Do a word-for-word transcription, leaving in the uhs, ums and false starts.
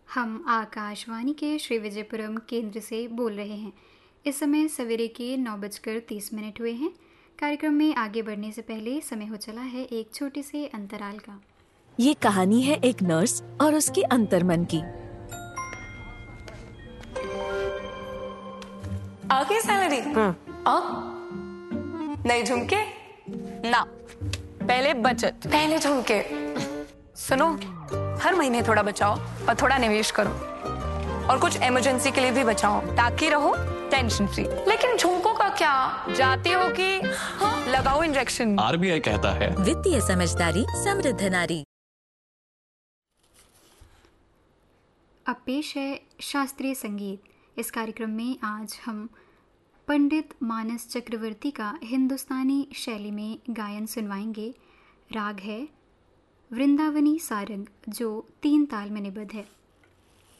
हम आकाशवाणी के श्री विजयपुरम केंद्र से बोल रहे हैं। इस समय सवेरे के नौ बजकर तीस मिनट हुए हैं। कार्यक्रम में आगे बढ़ने से पहले समय हो चला है एक छोटे से अंतराल का। ये कहानी है एक नर्स और उसके अंतर्मन की। आगे सैलरी नहीं झुमके ना, पहले बचत। पहले झुमके। सुनो, हर महीने थोड़ा बचाओ और थोड़ा निवेश करो और कुछ इमरजेंसी के लिए भी बचाओ ताकि रहो टेंशन फ्री। लेकिन झुमकों का क्या? जाती हो कि हाँ? लगाओ इंजेक्शन। आरबीआई कहता है वित्तीय समझदारी समृद्ध नारी। अब पेश है शास्त्रीय संगीत। इस कार्यक्रम में आज हम पंडित मानस चक्रवर्ती का हिंदुस्तानी शैली में गायन सुनवाएंगे। राग है वृंदावनी सारंग, जो तीन ताल में निबद्ध है।